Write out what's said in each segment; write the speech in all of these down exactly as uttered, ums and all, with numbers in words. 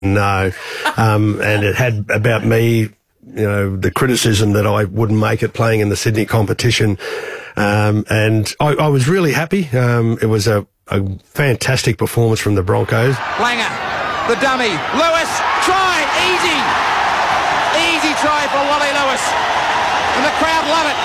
No. Um, and it had about me, you know, the criticism that I wouldn't make it playing in the Sydney competition. Um, and I, I was really happy. Um, it was a, a fantastic performance from the Broncos. Langer, the dummy, Lewis, try, easy. Easy try for Wally Lewis. And the crowd love it.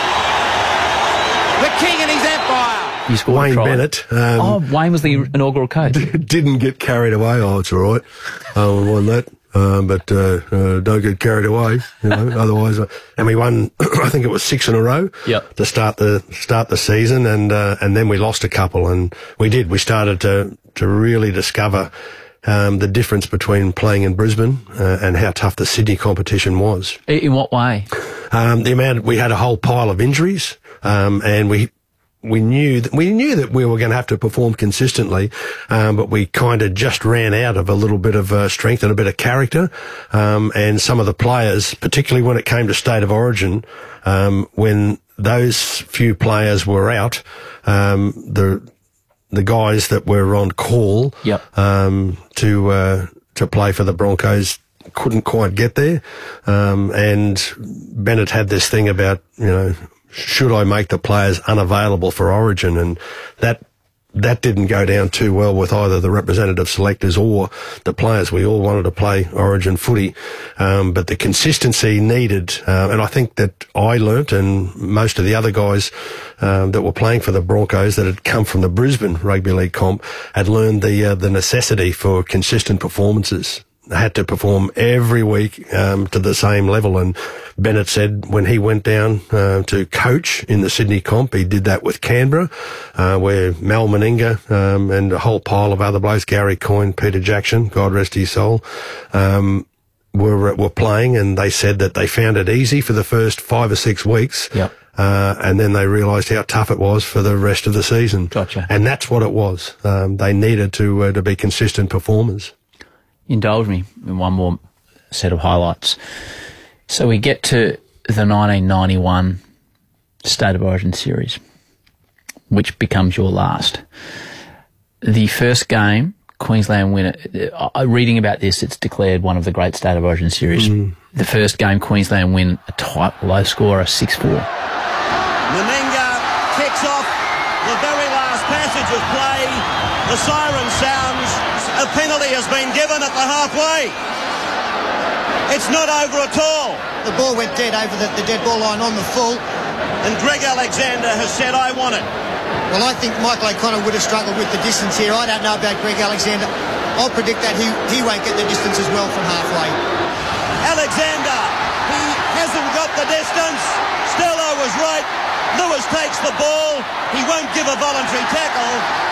The king and his empire. You scored Wayne a try. Bennett. Um, oh, Wayne was the inaugural coach. Didn't get carried away. Oh, it's all right. I won that. Um, but uh, uh, don't get carried away, you know. Otherwise, uh, and we won. I think it was six in a row. Yep. To start the start the season, and uh, and then we lost a couple, and we did. We started to to really discover um, the difference between playing in Brisbane uh, and how tough the Sydney competition was. In what way? Um, the amount we had a whole pile of injuries, um, and we. We knew that we knew that we were going to have to perform consistently, um, but we kind of just ran out of a little bit of uh, strength and a bit of character. Um, and some of the players, particularly when it came to State of Origin, um, when those few players were out, um, the the guys that were on call yep. um, to uh, to play for the Broncos couldn't quite get there. Um, and Bennett had this thing about, you know, should I make the players unavailable for Origin? And that that didn't go down too well with either the representative selectors or the players. We all wanted to play Origin footy, um, but the consistency needed, uh, and I think that I learnt, and most of the other guys um, that were playing for the Broncos that had come from the Brisbane Rugby League comp had learned the uh, the necessity for consistent performances. Had to perform every week um, to the same level, and Bennett said when he went down uh, to coach in the Sydney comp, he did that with Canberra, uh, where Mal Meninga um, and a whole pile of other blokes, Gary Coyne, Peter Jackson, God rest his soul, um, were were playing, and they said that they found it easy for the first five or six weeks. Yep. Uh, and then they realised how tough it was for the rest of the season. Gotcha. And that's what it was. Um, they needed to uh, to be consistent performers. Indulge me in one more set of highlights. So we get to the nineteen ninety-one State of Origin series, which becomes your last. The first game, Queensland win it. Uh, reading about this, it's declared one of the great State of Origin series. Mm. The first game, Queensland win a tight, low score, a six four. Meninga kicks off the very last passage of play. The siren sounds. A penalty has been given at the halfway. It's not over at all. The ball went dead over the, the dead ball line on the full. And Greg Alexander has said, I want it. Well, I think Michael O'Connor would have struggled with the distance here. I don't know about Greg Alexander. I'll predict that he, he won't get the distance as well from halfway. Alexander, he hasn't got the distance. Stello was right. Lewis takes the ball. He won't give a voluntary tackle.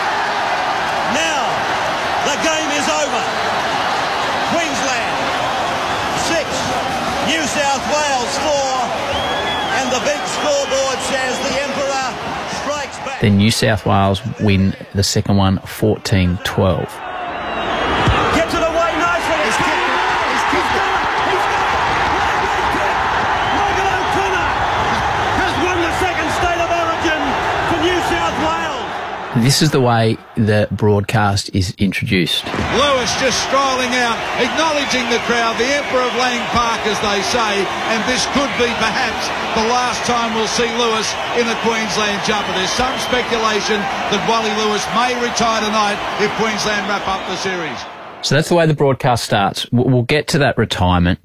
Now, the game is over. Queensland six, New South Wales four, and the big scoreboard says the Emperor strikes back. Then New South Wales win the second one fourteen twelve. Gets it away nicely. He's kicked it. He's kicked it. He's got it. Michael O'Connor has won the second State of Origin for New South Wales. This is the way the broadcast is introduced. Lewis just strolling out, acknowledging the crowd, the Emperor of Lang Park, as they say, and this could be perhaps the last time we'll see Lewis in a Queensland jumper. There's some speculation that Wally Lewis may retire tonight if Queensland wrap up the series. So that's the way the broadcast starts. We'll get to that retirement.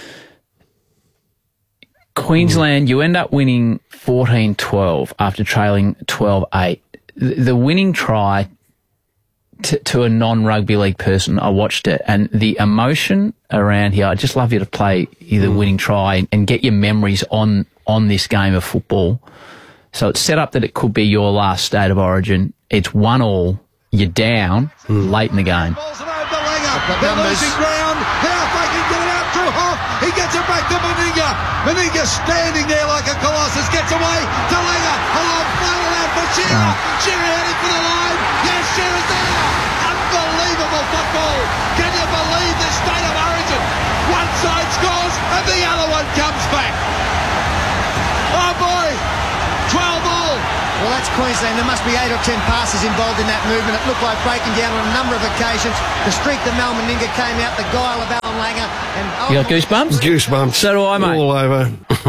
Queensland, you end up winning fourteen twelve after trailing twelve eight. The winning try, to, to a non-rugby league person, I watched it, and the emotion around here, I'd just love you to play the mm. winning try and get your memories on, on this game of football. So it's set up that it could be your last State of Origin. It's one all. You're down mm. late in the game. They're losing ground. Now if they can get it out through Hoff, he gets it back to Meninga. Meninga standing there like a colossus, gets away to Langer. A long floated out for Shearer. Shearer heading for the line. Yes, Shearer's there. Unbelievable football. Can you believe this State of Origin? One side scores and the other one comes back. Oh boy, twelve all. Well, that's Queensland. There must be eight or ten passes involved in that movement. It looked like breaking down on a number of occasions. The streak that Mal Meninga came out, the guile of Alan Langer. And You got goosebumps? Goosebumps. So do I, mate. All over.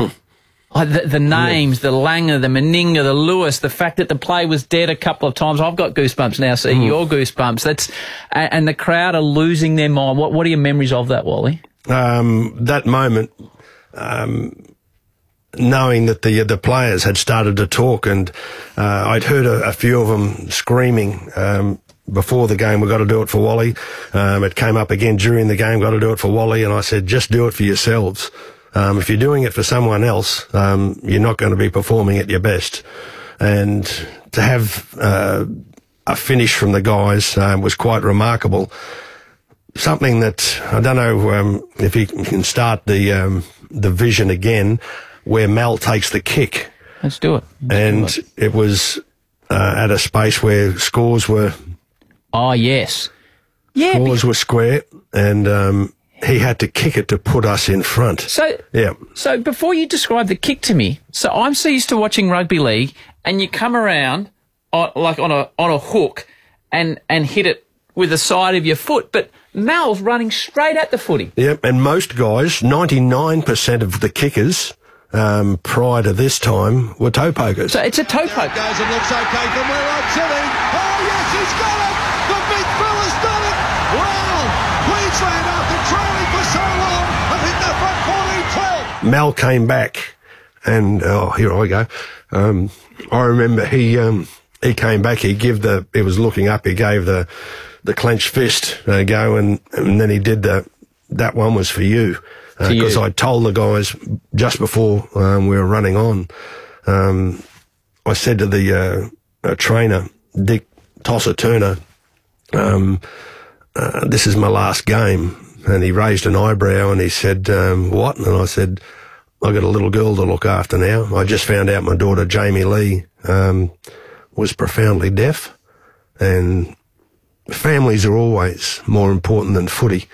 Oh, the, the names, the Langer, the Meninga, the Lewis, the fact that the play was dead a couple of times. I've got goosebumps now. See mm. your goosebumps. That's and, and the crowd are losing their mind. What What are your memories of that, Wally? Um, that moment, um, knowing that the the players had started to talk, and uh, I'd heard a, a few of them screaming um, before the game, we've got to do it for Wally. Um, it came up again during the game, got to do it for Wally, and I said, just do it for yourselves. Um, if you're doing it for someone else, um, you're not going to be performing at your best. And to have uh, a finish from the guys um, was quite remarkable. Something that, I don't know um, if you can start the um, the vision again, where Mal takes the kick. Let's do it. Let's and do it. it was uh, at a space where scores were... Oh, yes. Yeah. Scores were square, and... Um, he had to kick it to put us in front. So, yeah. So before you describe the kick to me, so I'm so used to watching rugby league, and you come around on, like on a on a hook and and hit it with the side of your foot, but Mal's running straight at the footy. Yep, and most guys, ninety-nine percent of the kickers um, prior to this time were toe pokers. So it's a toe poke. Goes and looks okay from where I'm sitting. Oh yes, he's got it. The big fella's done it. Wow, Queensland after trailing for so long, I think they're front fourteen twelve. Mal came back, and oh, here I go. Um, I remember he um, he came back. He gave the. He was looking up. He gave the the clenched fist a go, and, and then he did the. That one was for you, because uh, I told the guys just before um, we were running on. Um, I said to the uh, uh, trainer, Dick Tosser Turner, um, uh, "This is my last game." And he raised an eyebrow and he said, um, what? And I said, I got a little girl to look after now. I just found out my daughter, Jamie Lee, um, was profoundly deaf. And families are always more important than footy.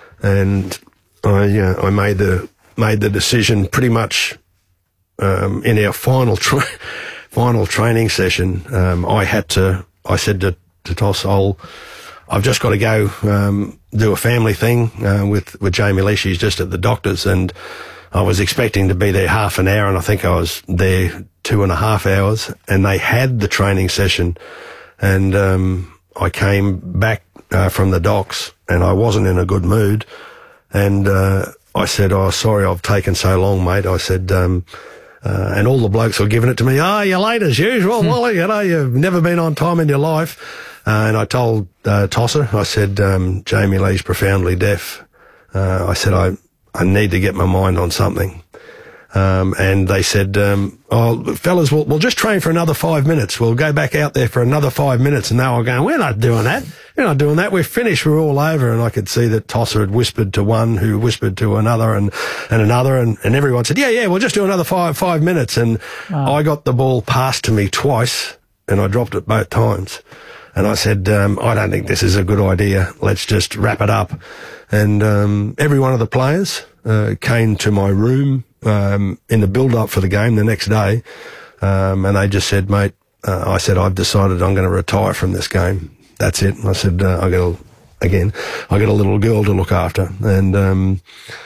And I, uh, I made the, made the decision pretty much, um, in our final, tra- final training session. Um, I had to, I said to, to Toss, I'll, I've just got to go um, do a family thing uh, with with Jamie Lee. She's just at the doctor's, and I was expecting to be there half an hour, and I think I was there two and a half hours. And they had the training session, and um, I came back uh, from the docks, and I wasn't in a good mood. And uh, I said, "Oh, sorry, I've taken so long, mate." I said, um, uh, and all the blokes were giving it to me. "Oh, you're late as usual, Wally. You know, you've never been on time in your life." Uh, and I told uh, Tosser, I said, um, Jamie Lee's profoundly deaf. Uh, I said, I, I need to get my mind on something. Um, and they said, um, oh, fellas, we'll, we'll just train for another five minutes. We'll go back out there for another five minutes. And they were going, we're not doing that. We're not doing that. We're finished. We're all over. And I could see that Tosser had whispered to one who whispered to another and, and another. And, and everyone said, yeah, yeah, we'll just do another five, five minutes. And wow. I got the ball passed to me twice and I dropped it both times. And I said, um, I don't think this is a good idea. Let's just wrap it up. And um, every one of the players uh, came to my room um, in the build-up for the game the next day, um, and they just said, mate, uh, I said, I've decided I'm going to retire from this game. That's it. And I said, uh, I got a, again, I got a little girl to look after. And um,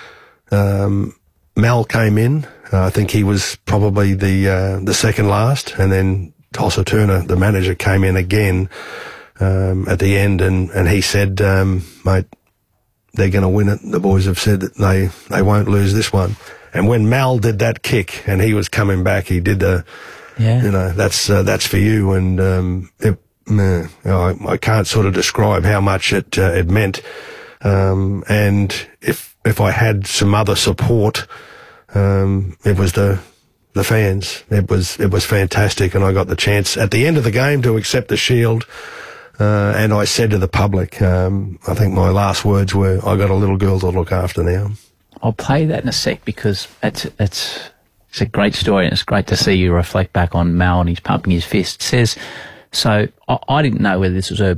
um, Mal came in. Uh, I think he was probably the uh, the second last, and then Tosser Turner, the manager, came in again um, at the end, and, and he said, um, mate, they're going to win it. The boys have said that they, they won't lose this one. And when Mal did that kick and he was coming back, he did the, yeah. you know, that's uh, that's for you. And um, it, uh, I, I can't sort of describe how much it uh, it meant. Um, and if if I had some other support, um, it was the the fans. It was it was fantastic, and I got the chance at the end of the game to accept the shield. Uh, and I said to the public, um, I think my last words were, I got a little girl to look after now. I'll play that in a sec because it's it's it's a great story, and it's great to see you reflect back on Mal and he's pumping his fist. It says, so I, I didn't know whether this was urban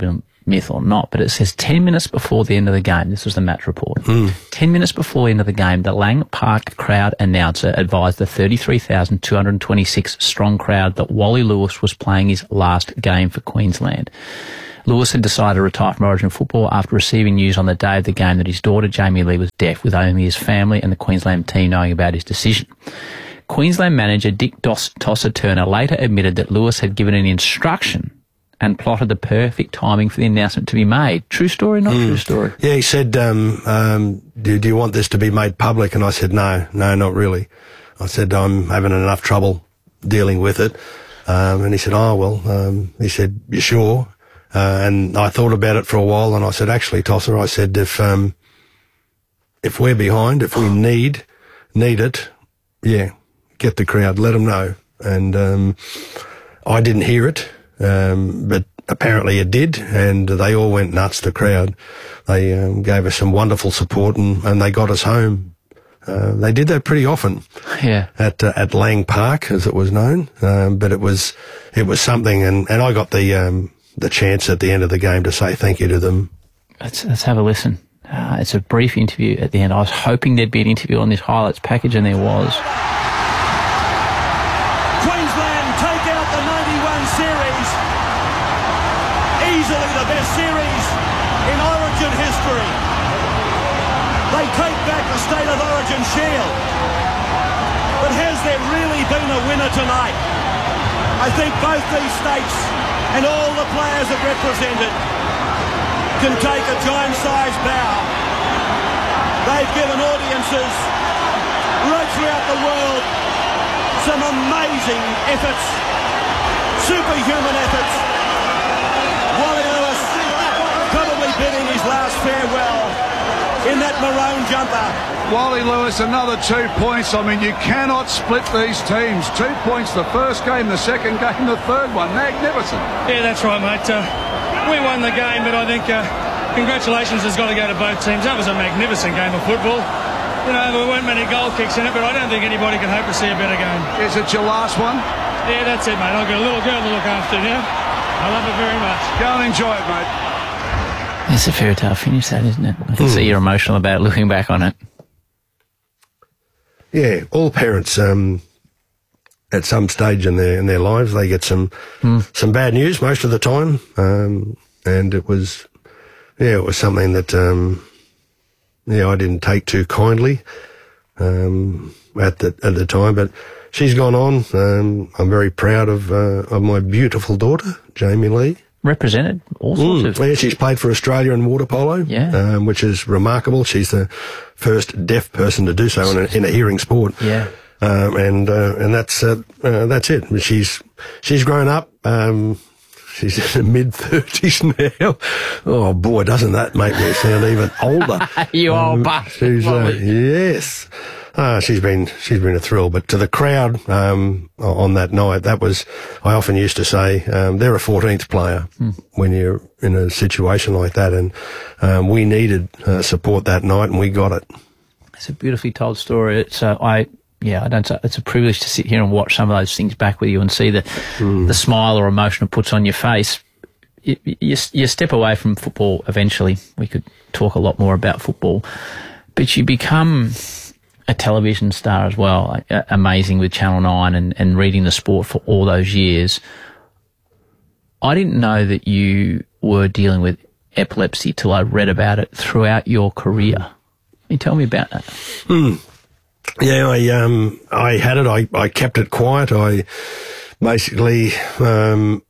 myth or not, but it says ten minutes before the end of the game, this was the match report, Mm. ten minutes before the end of the game, the Lang Park crowd announcer advised the thirty-three thousand two hundred twenty-six strong crowd that Wally Lewis was playing his last game for Queensland. Lewis had decided to retire from Origin football after receiving news on the day of the game that his daughter Jamie Lee was deaf, with only his family and the Queensland team knowing about his decision. Queensland manager Dick Dos- Tosser-Turner later admitted that Lewis had given an instruction and plotted the perfect timing for the announcement to be made. True story, not mm. true story? Yeah, he said, um, um, do, do you want this to be made public? And I said, no, no, not really. I said, I'm having enough trouble dealing with it. Um, and he said, oh, well, um, he said, you sure? Uh, and I thought about it for a while, and I said, actually, Tosser, I said, if um, if we're behind, if we need need it, yeah, get the crowd, let them know. And um, I didn't hear it, um, but apparently it did, and they all went nuts, the crowd. They um, gave us some wonderful support, and, and they got us home. Uh, they did that pretty often, yeah, at uh, at Lang Park, as it was known. Um, but it was it was something, and, and I got the um, the chance at the end of the game to say thank you to them. Let's let's have a listen. Uh, it's a brief interview at the end. I was hoping there'd be an interview on this highlights package, and there was. Queensland take out the ninety-one series, easily the best series in Origin history. They take back the State of Origin shield. But has there really been a winner tonight? I think both these states and all the players it represented can take a giant-sized bow. They've given audiences right throughout the world some amazing efforts, superhuman efforts. Wally Lewis probably bidding his last farewell in that maroon jumper. Wally Lewis, another two points. I mean, you cannot split these teams. Two points the first game, the second game, the third one. Magnificent. Yeah, that's right, mate. Uh, we won the game, but I think uh, congratulations has got to go to both teams. That was a magnificent game of football. You know, there weren't many goal kicks in it, but I don't think anybody can hope to see a better game. Is it your last one? Yeah, that's it, mate. I've got a little girl to look after, yeah? I love it very much. Go and enjoy it, mate. It's a fairy tale finish, that, isn't it? I can mm. see you're emotional about looking back on it. Yeah, all parents, um, at some stage in their in their lives, they get some mm. some bad news most of the time, um, and it was, yeah, it was something that, um, yeah, I didn't take too kindly um, at the at the time. But she's gone on. Um, I'm very proud of uh, of my beautiful daughter, Jamie Lee. Represented all sorts mm. of... Yeah, she's played for Australia in water polo, yeah. um, which is remarkable. She's the first deaf person to do so in a, in a hearing sport. Yeah. Um, and uh, and that's uh, uh, that's it. She's she's grown up. Um, she's in her mid thirties now. Oh boy, doesn't that make me sound even older? You um, old bastard. She's uh, yes. Uh, she's been, she's been a thrill, but to the crowd, um, on that night, that was, I often used to say, um, they're a fourteenth player mm. when you're in a situation like that. And, um, we needed, uh, support that night and we got it. It's a beautifully told story. It's, uh, I, yeah, I don't, it's a privilege to sit here and watch some of those things back with you and see the, mm. the smile or emotion it puts on your face. You, you, you step away from football eventually. We could talk a lot more about football, but you become a television star as well, like, uh, amazing with Channel nine and, and reading the sport for all those years. I didn't know that you were dealing with epilepsy till I read about it throughout your career. Can you tell me about that? Mm. Yeah, I um I had it. I, I kept it quiet. I basically um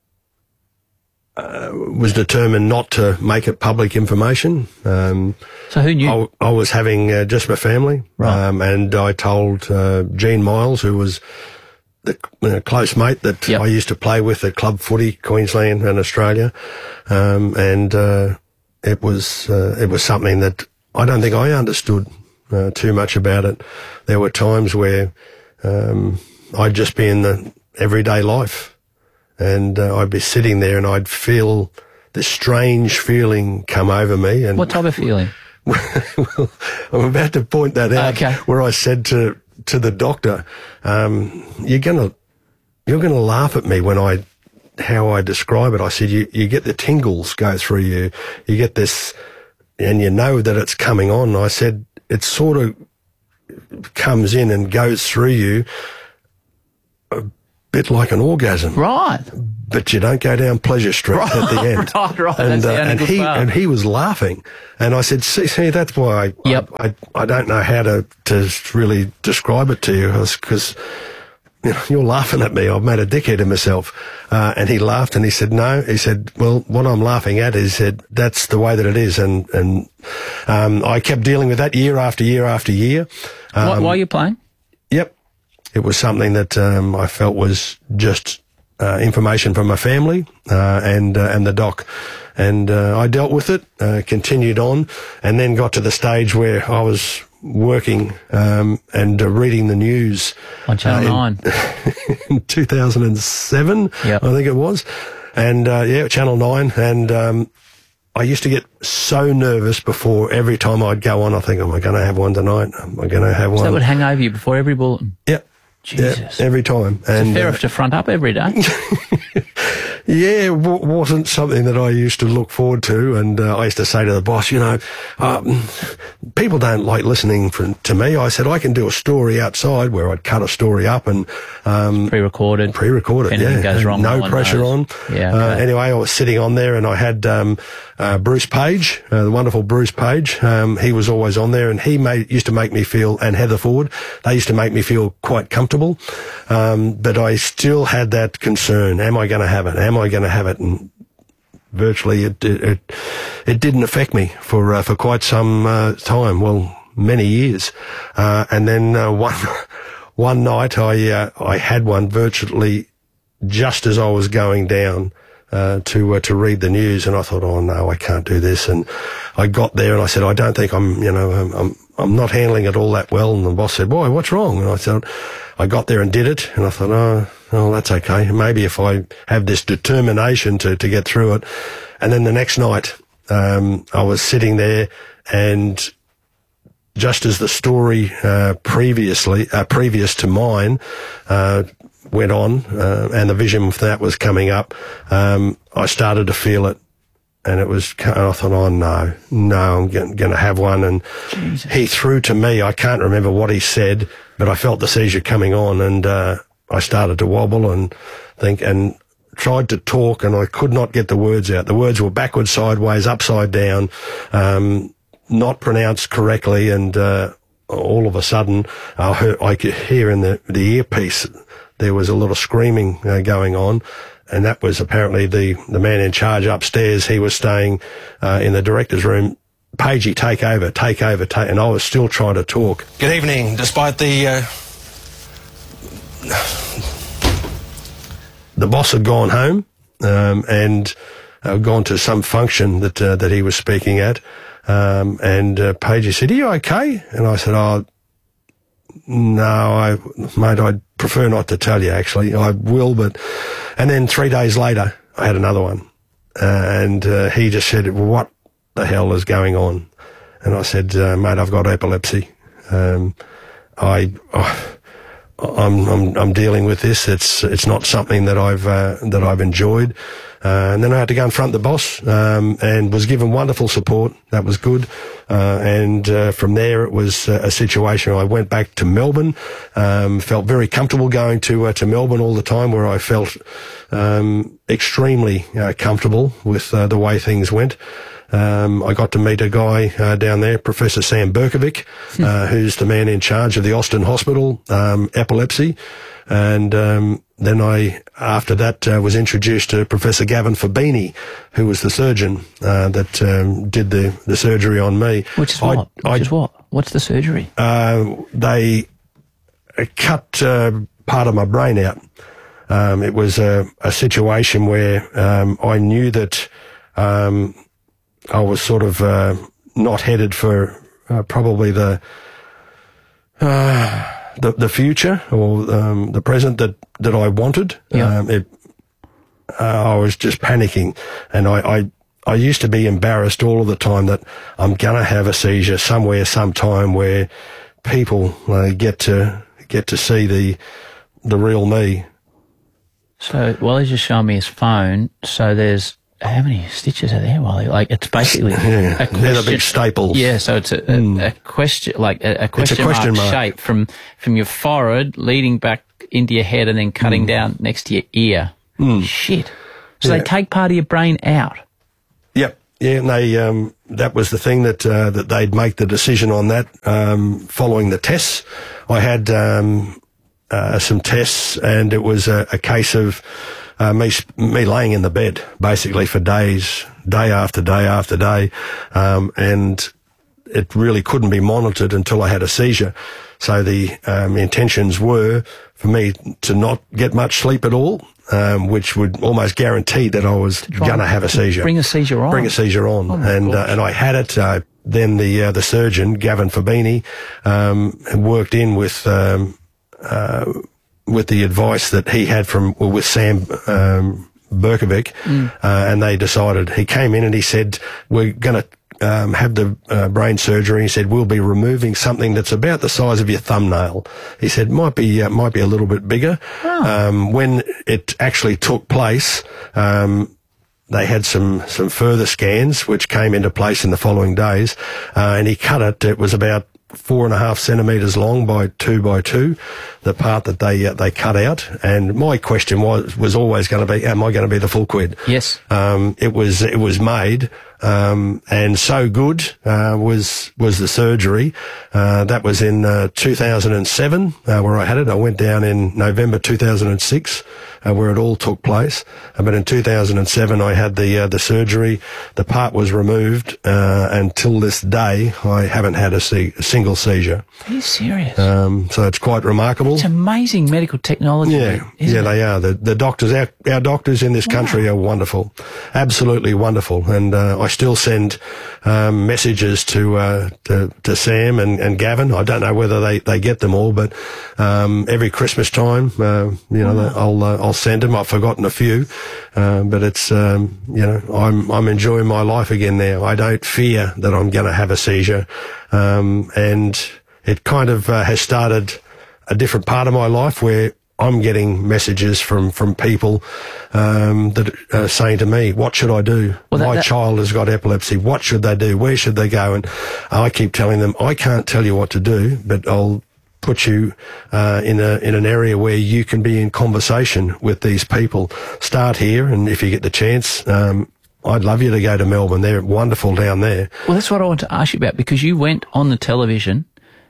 uh, was determined not to make it public information. Um, so who knew? I, I was having uh, just my family, right. um, and I told uh, Gene Miles, who was the uh, close mate that yep. I used to play with at club footy, Queensland and Australia, um, and uh, it was uh, it was something that I don't think I understood uh, too much about it. There were times where um, I'd just be in the everyday life. And uh, I'd be sitting there and I'd feel this strange feeling come over me. And what type of feeling? Well, I'm about to point that out. Okay. Where I said to to the doctor, um, "You're gonna you're gonna laugh at me when I how I describe it. I said, you, you get the tingles go through you. You get this, and you know that it's coming on. I said, it sort of comes in and goes through you a bit like an orgasm. Right. But you don't go down Pleasure Street right, at the end. Right, right. And, That's uh, and he part. and he was laughing, and I said, "See, see that's why I, yep. I, I I don't know how to to really describe it to you, because you know, you're laughing at me. I've made a dickhead of myself." Uh, and he laughed, and he said, "No," he said, "Well, what I'm laughing at is that that's the way that it is." And and um, I kept dealing with that year after year after year. Um, While, while you're playing? Yep, it was something that um, I felt was just. Uh, information from my family uh, and uh, and the doc, and uh, I dealt with it, uh, continued on, and then got to the stage where I was working um, and uh, reading the news on Channel uh, Nine in two thousand seven, yep. I think it was, and uh, yeah, Channel Nine, and um, I used to get so nervous before every time I'd go on. I think, am I going to have one tonight? Am I going to have one? So that would hang over you before every bulletin. Yep. Jesus. Yeah, every time. And it's fair enough uh, to front up every day. Yeah, it w- wasn't something that I used to look forward to, and uh, I used to say to the boss, you know, um, people don't like listening for, to me. I said I can do a story outside where I'd cut a story up and um, pre-recorded, pre-recorded, if yeah, goes wrong, no, no pressure knows. on. Yeah. Okay. Uh, anyway, I was sitting on there, and I had um, uh, Bruce Page, uh, the wonderful Bruce Page. Um, he was always on there, and he made used to make me feel, and Heather Ford, they used to make me feel quite comfortable. Um, but I still had that concern: am I going to have it? Am I going to have it? And virtually, it it it, it didn't affect me for uh, for quite some uh, time. Well, many years, uh, and then uh, one one night I uh, I had one virtually just as I was going down uh, to uh, to read the news, and I thought, oh no, I can't do this. And I got there and I said, I don't think I'm, you know, I'm I'm, I'm not handling it all that well. And the boss said, boy, what's wrong? And I said, I got there and did it, and I thought, oh, oh, that's okay. Maybe if I have this determination to to get through it. And then the next night, um, I was sitting there, and just as the story uh, previously, uh, previous to mine, uh, went on, uh, and the vision of that was coming up, um, I started to feel it, and it was. And I thought, oh no, no, I'm going to have one. And Jesus. He threw to me. I can't remember what he said, but I felt the seizure coming on, and uh, I started to wobble and think and. Tried to talk, and I could not get the words out. The words were backwards, sideways, upside down, um, not pronounced correctly, and uh, all of a sudden, I, heard, I could hear in the, the earpiece there was a lot of screaming uh, going on, and that was apparently the, the man in charge upstairs. He was staying uh, in the director's room. Pagey, take over, take over, take, and I was still trying to talk. Good evening, despite the... Uh The boss had gone home um, and uh, gone to some function that uh, that he was speaking at, um, and uh, Pagey said, "Are you okay?" And I said, "Oh, no, I, mate, I'd prefer not to tell you. Actually, I will." But and then three days later, I had another one, uh, and uh, he just said, "What the hell is going on?" And I said, uh, "Mate, I've got epilepsy. Um, I." Oh, I'm, I'm, I'm dealing with this. It's, it's not something that I've, uh, that I've enjoyed. Uh, and then I had to go and front the boss, um, and was given wonderful support. That was good. Uh, and, uh, from there it was a situation. I went back to Melbourne, um, felt very comfortable going to, uh, to Melbourne all the time, where I felt, um, extremely, uh, comfortable with, uh, the way things went. Um, I got to meet a guy uh, down there, Professor Sam Berkovic, uh, who's the man in charge of the Austin Hospital, um, epilepsy. And um, then I, after that, uh, was introduced to Professor Gavin Fabini, who was the surgeon uh, that um, did the, the surgery on me. Which is what? I, Which I, is what? What's the surgery? Uh, they cut uh, part of my brain out. Um, it was a, a situation where um, I knew that... Um, I was sort of uh, not headed for uh, probably the, uh, the the future or um, the present that, that I wanted. Yeah. Um, it, uh, I was just panicking, and I, I I used to be embarrassed all of the time that I'm gonna have a seizure somewhere, sometime, where people uh, get to get to see the the real me. So, Wally's just showing me his phone. So there's, how many stitches are there, Wally? Like, it's basically yeah, a question. They're the big staples. Yeah, so it's a, mm. a, a question, like a, a question, a question mark, mark shape from, from your forehead leading back into your head and then cutting mm. down next to your ear. Mm. Shit. So yeah. they take part of your brain out. Yep. Yeah, and they, um, that was the thing that, uh, that they'd make the decision on that, um, following the tests. I had, um, uh, some tests and it was a, a case of, Uh, me, me laying in the bed basically for days, day after day after day, um, and it really couldn't be monitored until I had a seizure. So the um, intentions were for me to not get much sleep at all, um, which would almost guarantee that I was going to have a seizure. Bring a seizure on. Bring a seizure on, oh and uh, and I had it. Uh, then the uh, the surgeon, Gavin Fabini, um, worked in with. Um, uh, with the advice that he had from, well, with Sam, um, Berkovic, mm. uh, and they decided, he came in and he said, we're going to, um, have the, uh, brain surgery. He said, we'll be removing something that's about the size of your thumbnail. He said, might be, uh, might be a little bit bigger. Oh. Um, when it actually took place, um, they had some, some further scans which came into place in the following days, uh, and he cut it. It was about four and a half centimetres long by two by two, the part that they uh, they cut out. And my question was was always going to be, am I going to be the full quid? Yes. Um, it was it was made, um, and so good uh, was was the surgery. Uh, that was in uh, two thousand seven uh, where I had it. I went down in November two thousand six. Uh, where it all took place. Uh, but in two thousand seven, I had the uh, the surgery. The part was removed. Uh, until this day, I haven't had a, se- a single seizure. Are you serious? Um, so it's quite remarkable. It's amazing medical technology. Yeah, yeah, it? they are. The the doctors, our our doctors in this wow. country are wonderful, absolutely wonderful. And uh, I still send um, messages to, uh, to to Sam and, and Gavin. I don't know whether they, they get them all, but um, every Christmas time, uh, you know, wow. I'll uh, I'll send them. I've forgotten a few, uh, but it's um, you know, I'm I'm enjoying my life again now. I don't fear that I'm going to have a seizure, um, and it kind of uh, has started a different part of my life where I'm getting messages from, from people um, that are saying to me, what should I do? Well, that, My that... child has got epilepsy. What should they do? Where should they go? And I keep telling them, I can't tell you what to do, but I'll put you uh, in a in an area where you can be in conversation with these people. Start here, and if you get the chance, um, I'd love you to go to Melbourne. They're wonderful down there. Well, that's what I want to ask you about, because you went on the television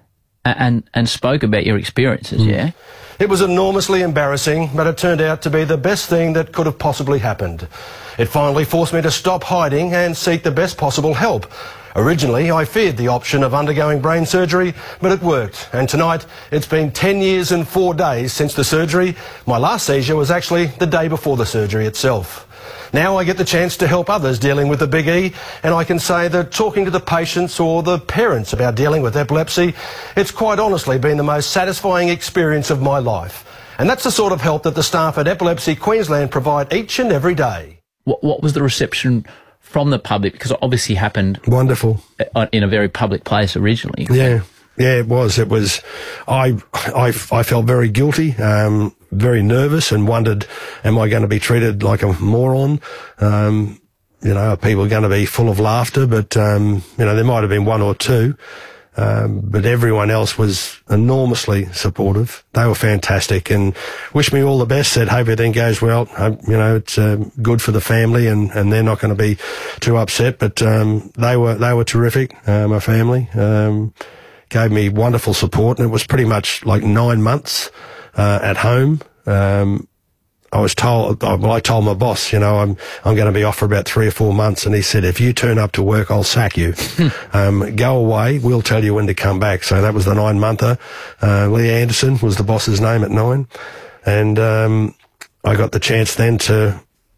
and and spoke about your experiences, mm. yeah? It was enormously embarrassing, but it turned out to be the best thing that could have possibly happened. It finally forced me to stop hiding and seek the best possible help. Originally, I feared the option of undergoing brain surgery, but it worked. And tonight, it's been ten years and four days since the surgery. My last seizure was actually the day before the surgery itself. Now I get the chance to help others dealing with the big E, and I can say that talking to the patients or the parents about dealing with epilepsy, it's quite honestly been the most satisfying experience of my life. And that's the sort of help that the staff at Epilepsy Queensland provide each and every day. What, what was the reception from the public? Because it obviously happened wonderful in a very public place originally. Yeah, yeah, it was. It was. I, I, I felt very guilty, um, very nervous, and wondered, am I going to be treated like a moron? Um, you know, are people going to be full of laughter? But um, you know, there might have been one or two. Um, but everyone else was enormously supportive. They were fantastic and wished me all the best, said, hope everything goes well. Hope, you know, it's uh, good for the family and, and they're not going to be too upset. But um, they were they were terrific, uh, my family. Um, gave me wonderful support, and it was pretty much like nine months uh, at home. Um, I was told, well, I told my boss, you know, I'm, I'm going to be off for about three or four months. And he said, if you turn up to work, I'll sack you. um, go away. We'll tell you when to come back. So that was the nine monther. Uh, Lee Anderson was the boss's name at nine. And, um, I got the chance then to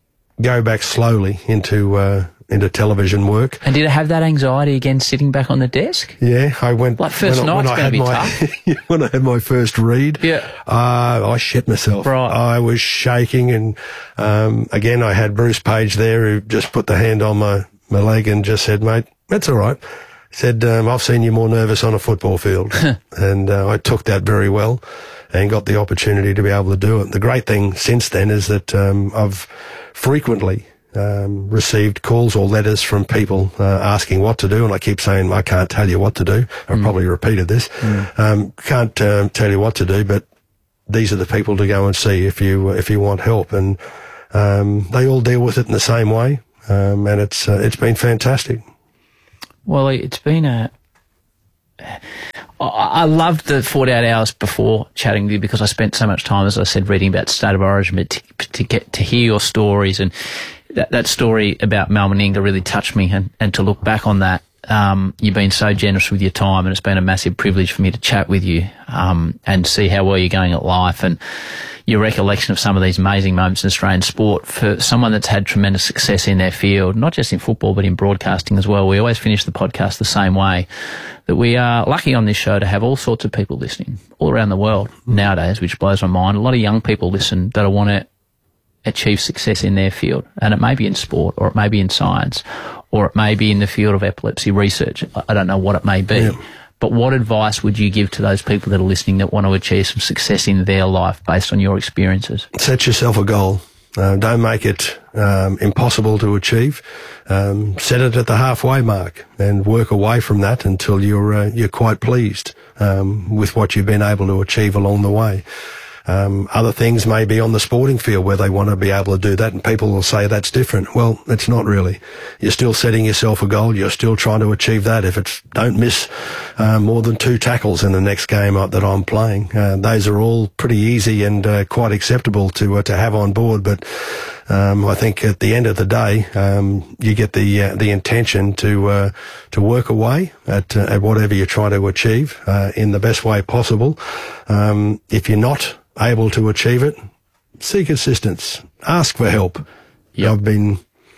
go back slowly into, uh, into television work. And did it have that anxiety again sitting back on the desk? Yeah, I went... Like first night's going to be my, tough. When I had my first read, yeah, uh, I shit myself. Right. I was shaking, and um, again, I had Bruce Page there who just put the hand on my, my leg and just said, mate, that's all right. He said, um, I've seen you more nervous on a football field. And uh, I took that very well. and got the opportunity to be able to do it. The great thing since then is that um, I've frequently um, received calls or letters from people uh, asking what to do, and I keep saying I can't tell you what to do. I've mm. probably repeated this. Mm. Um, can't uh, tell you what to do, but these are the people to go and see if you if you want help, and um, they all deal with it in the same way, um, and it's uh, it's been fantastic. Well, it's been a. I loved the forty-eight hours before chatting with you because I spent so much time, as I said, reading about State of Origin, but to, to get to hear your stories, and that, that story about Mal Meninga really touched me, and, and to look back on that, um, you've been so generous with your time, and it's been a massive privilege for me to chat with you um, and see how well you're going at life, and your recollection of some of these amazing moments in Australian sport. For someone that's had tremendous success in their field, not just in football but in broadcasting as well, we always finish the podcast the same way, that we are lucky on this show to have all sorts of people listening all around the world nowadays, which blows my mind. A lot of young people listen that want to achieve success in their field, and it may be in sport, or it may be in science, or it may be in the field of epilepsy research. I don't know what it may be. Yeah. But what advice would you give to those people that are listening that want to achieve some success in their life based on your experiences? Set yourself a goal. Uh, don't make it um, impossible to achieve. Um, set it at the halfway mark and work away from that until you're uh, you're quite pleased um, with what you've been able to achieve along the way. Um, other things may be on the sporting field where they want to be able to do that, and people will say that's different. Well, it's not really. You're still setting yourself a goal. You're still trying to achieve that. If it's don't miss uh, more than two tackles in the next game that I'm playing, uh, those are all pretty easy and uh, quite acceptable to uh, to have on board. But um, I think at the end of the day, um, you get the uh, the intention to uh, to work away at uh, at whatever you're trying to achieve uh, in the best way possible. Um, if you're not able to achieve it, seek assistance, ask for help. Yep. I've been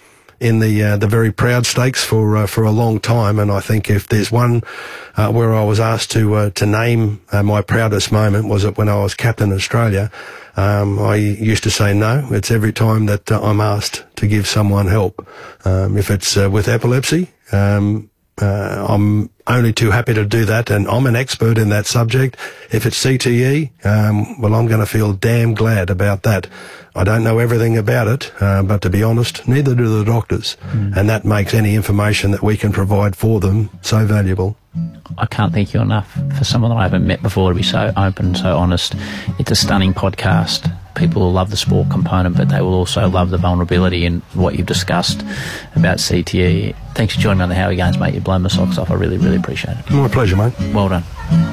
in the uh, the very proud stakes for uh, for a long time, and I think if there's one uh, where I was asked to uh, to name uh, my proudest moment, was it when I was captain of Australia. Um, I used to say no. It's every time that uh, I'm asked to give someone help. Um, if it's uh, with epilepsy, um, Uh, I'm only too happy to do that, and I'm an expert in that subject. If it's C T E, um, well, I'm going to feel damn glad about that. I don't know everything about it, uh, but to be honest, neither do the doctors, mm. and that makes any information that we can provide for them so valuable. I can't thank you enough for someone that I haven't met before to be so open, so honest. It's a stunning podcast. People will love the sport component, but they will also love the vulnerability and what you've discussed about C T E. Thanks for joining me on the Howie Games, mate. You've blown my socks off. I really, really appreciate it. My pleasure, mate. Well done.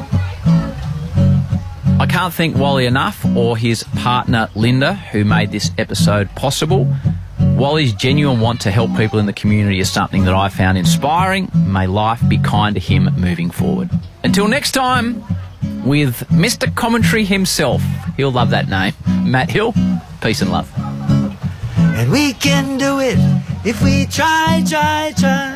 I can't thank Wally enough, or his partner Linda, who made this episode possible. Wally's genuine want to help people in the community is something that I found inspiring. May life be kind to him moving forward. Until next time, with Mister Commentary himself. He'll love that name. Matt Hill, peace and love. And we can do it if we try, try, try.